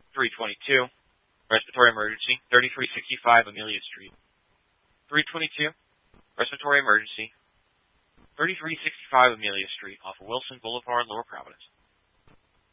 322. Respiratory emergency, 3365 Amelia Street. 322. Respiratory emergency, 3365 Amelia Street off of Wilson Boulevard, Lower Providence.